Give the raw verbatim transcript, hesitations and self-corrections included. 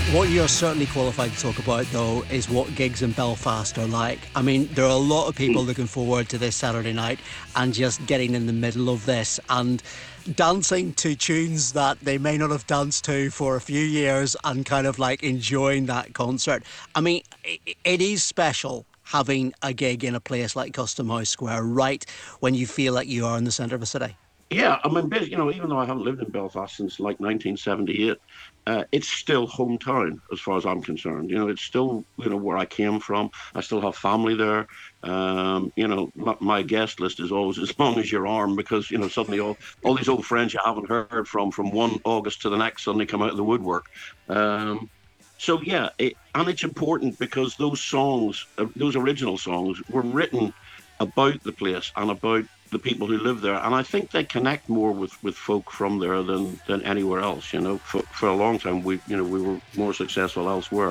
What you're certainly qualified to talk about, though, is what gigs in Belfast are like. I mean, there are a lot of people looking forward to this Saturday night and just getting in the middle of this and dancing to tunes that they may not have danced to for a few years and kind of like enjoying that concert. I mean, it is special having a gig in a place like Custom House Square right when you feel like you are in the centre of a city. Yeah, I mean, you know, even though I haven't lived in Belfast since like nineteen seventy-eight, uh, it's still hometown as far as I'm concerned. You know, it's still, you know, where I came from. I still have family there. Um, you know, my, my guest list is always as long as your arm because, you know, suddenly all, all these old friends you haven't heard from from one August to the next suddenly come out of the woodwork. Um, so, yeah, it, and it's important because those songs, uh, those original songs were written about the place and about the people who live there. And I think they connect more with, with folk from there than, than anywhere else. You know, for, for a long time, we, you know, we were more successful elsewhere.